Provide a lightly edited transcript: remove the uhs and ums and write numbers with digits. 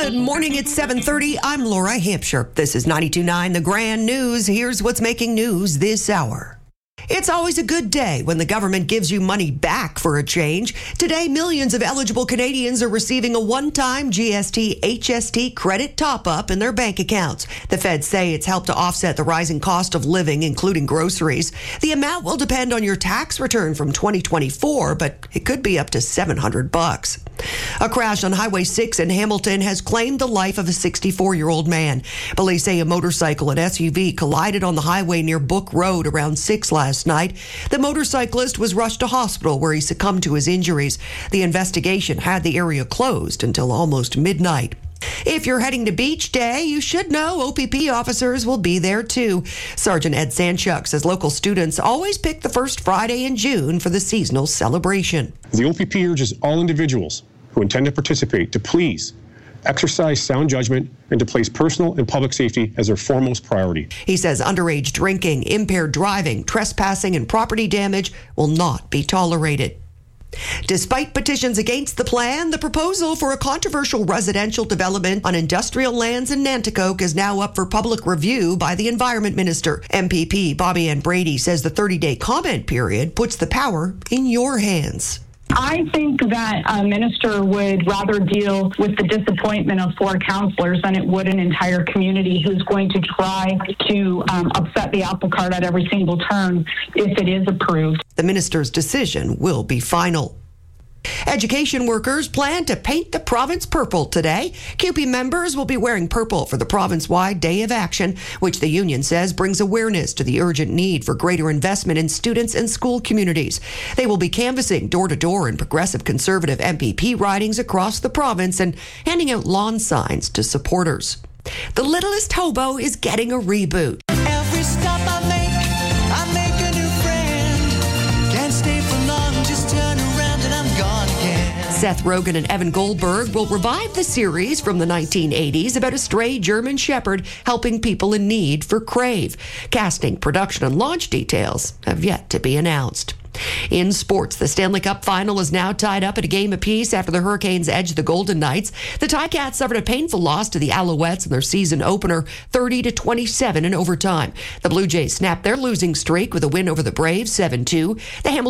Good morning, it's 7:30. I'm Laura Hampshire. This is 92.9 The Grand News. Here's what's making news this hour. It's always a good day when the government gives you money back for a change. Today, millions of eligible Canadians are receiving a one-time GST HST credit top-up in their bank accounts. The feds say it's helped to offset the rising cost of living, including groceries. The amount will depend on your tax return from 2024, but it could be up to $700. A crash on Highway 6 in Hamilton has claimed the life of a 64-year-old man. Police say a motorcycle and SUV collided on the highway near Book Road around 6 last night. The motorcyclist was rushed to hospital where he succumbed to his injuries. The investigation had the area closed until almost midnight. If you're heading to Beach Day, you should know OPP officers will be there too. Sergeant Ed Sanchuk says local students always pick the first Friday in June for the seasonal celebration. The OPP urges all individuals who intend to participate to please exercise sound judgment and to place personal and public safety as their foremost priority. He says underage drinking, impaired driving, trespassing, and property damage will not be tolerated. Despite petitions against the plan, the proposal for a controversial residential development on industrial lands in Nanticoke is now up for public review by the Environment Minister. MPP Bobby Ann Brady says the 30-day comment period puts the power in your hands. I think that a minister would rather deal with the disappointment of 4 councillors than it would an entire community who's going to try to upset the apple cart at every single turn if it is approved. The minister's decision will be final. Education workers plan to paint the province purple today. CUPE members will be wearing purple for the province-wide Day of Action, which the union says brings awareness to the urgent need for greater investment in students and school communities. They will be canvassing door-to-door in progressive conservative MPP ridings across the province and handing out lawn signs to supporters. The Littlest Hobo is getting a reboot. Every stop I make a new friend. Can't stay for long, just turn around and I'm gone again. Seth Rogen and Evan Goldberg will revive the series from the 1980s about a stray German shepherd helping people in need for Crave. Casting, production, and launch details have yet to be announced. In sports, the Stanley Cup final is now tied up at a game apiece after the Hurricanes edged the Golden Knights. The Ticats suffered a painful loss to the Alouettes in their season opener, 30-27 in overtime. The Blue Jays snapped their losing streak with a win over the Braves, 7-2. The Hamilton